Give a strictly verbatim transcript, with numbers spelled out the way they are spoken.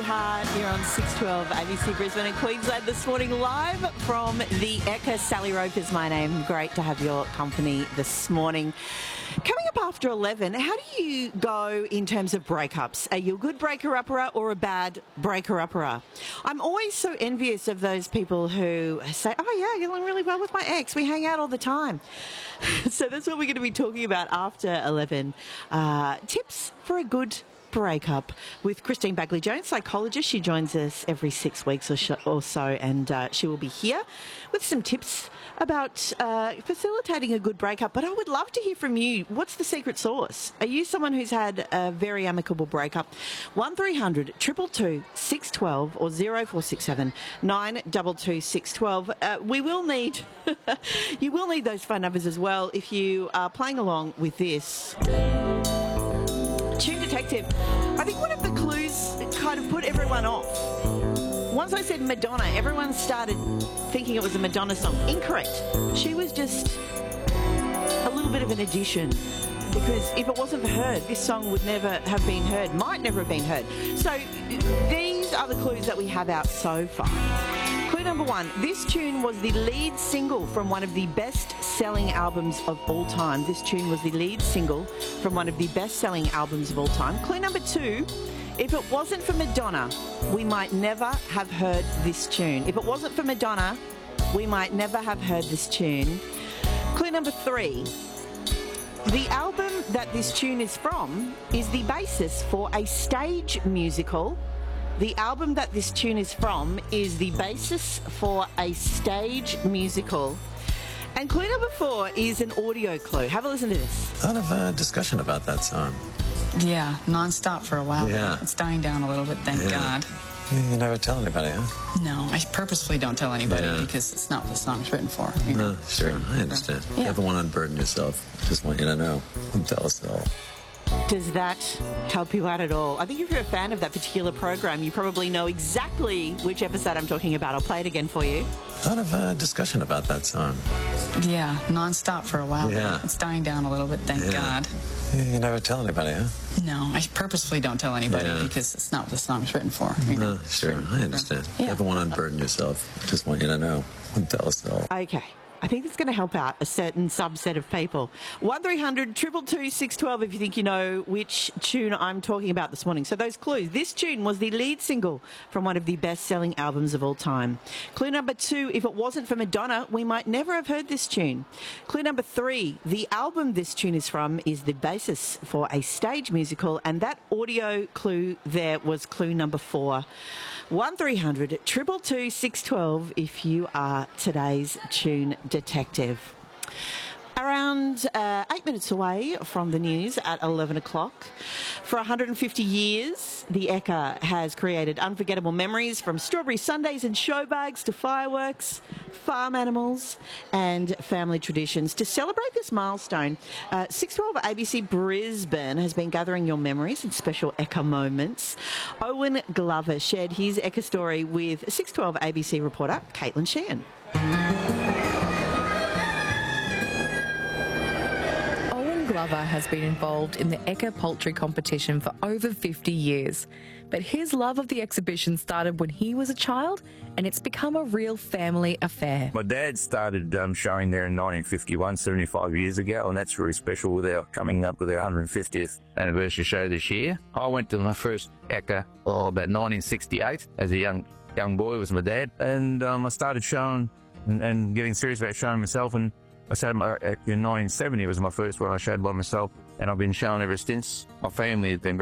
Heart here on six twelve A B C Brisbane and Queensland this morning, live from the Ekka. Sally Rope is my name. Great to have your company this morning. Coming up after eleven, how do you go in terms of breakups? Are you a good breaker-upper or a bad breaker-upper? I'm always so envious of those people who say, oh yeah, you're going really well with my ex. We hang out all the time. So that's what we're going to be talking about after eleven. Uh, tips for a good breakup with Christine Bagley-Jones, psychologist. She joins us every six weeks or, sh- or so, and uh, she will be here with some tips about uh, facilitating a good breakup. But I would love to hear from you. What's the secret sauce? Are you someone who's had a very amicable breakup? one three hundred two two two six one two or zero four six seven nine two two six one two. Uh, we will need, you will need those phone numbers as well if you are playing along with this. Tune Detective. I think one of the clues kind of put everyone off. Once I said Madonna, everyone started thinking it was a Madonna song. Incorrect. She was just a little bit of an addition, because if it wasn't for her, this song would never have been heard, might never have been heard. So these are the clues that we have out so far. Clue number one, this tune was the lead single from one of the best-selling albums of all time. This tune was the lead single from one of the best-selling albums of all time. Clue number two, if it wasn't for Madonna, we might never have heard this tune. If it wasn't for Madonna, we might never have heard this tune. Clue number three, the album that this tune is from is the basis for a stage musical. The album that this tune is from is the basis for a stage musical. And clue number four is an audio clue. Have a listen to this. A lot of uh, discussion about that song. Yeah, non-stop for a while. Yeah. It's dying down a little bit, thank Yeah. God. You never tell anybody, huh? No, I purposefully don't tell anybody Yeah. because it's not what the song's written for. You know? No, sure, I understand. Yeah. You ever want to unburden yourself. Just want you to know. Tell us all. Does that help you out at all? I think if you're a fan of that particular program, you probably know exactly which episode I'm talking about. I'll play it again for you. A lot of uh, discussion about that song. Yeah, non-stop for a while. Yeah. It's dying down a little bit, thank Yeah. God. You never tell anybody, huh? No, I purposefully don't tell anybody Yeah. because it's not what the song's written for. You know? No, sure, I understand. Yeah. You ever want to unburden yourself. Just want you to know. Tell us all. Okay. I think it's going to help out a certain subset of people. one three hundred two two two six one two if you think you know which tune I'm talking about this morning. So those clues. This tune was the lead single from one of the best-selling albums of all time. Clue number two, if it wasn't for Madonna, we might never have heard this tune. Clue number three, the album this tune is from is the basis for a stage musical, and that audio clue there was clue number four. one three hundred two two two six one two if you are today's tune detective. Around uh, eight minutes away from the news at eleven o'clock. For one hundred fifty years, the Ekka has created unforgettable memories, from strawberry sundaes and show bags to fireworks, farm animals and family traditions. To celebrate this milestone, uh, six twelve A B C Brisbane has been gathering your memories and special Ekka moments. Owen Glover shared his Ekka story with six twelve A B C reporter Caitlin Sheehan. Glover has been involved in the Ekka Poultry competition for over fifty years. But his love of the exhibition started when he was a child, and it's become a real family affair. My dad started um, showing there in nineteen fifty-one, seventy-five years ago, and that's really special with our coming up with our one hundred fiftieth anniversary show this year. I went to my first Ekka oh, about nineteen sixty-eight as a young young boy with my dad, and um, I started showing and, and getting serious about showing myself, and I showed my, in nineteen seventy was my first one I showed by myself, and I've been showing ever since. My family has been